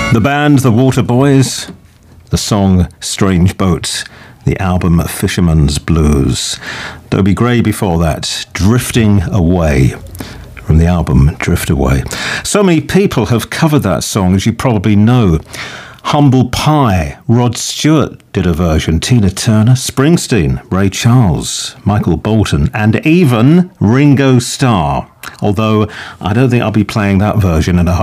The band, the Waterboys, the song Strange Boat, the album Fisherman's Blues. Dobie Gray before that, Drifting Away, from the album Drift Away. So many people have covered that song, as you probably know. Humble Pie, Rod Stewart did a version, Tina Turner, Springsteen, Ray Charles, Michael Bolton, and even Ringo Starr. Although I don't think I'll be playing that version in a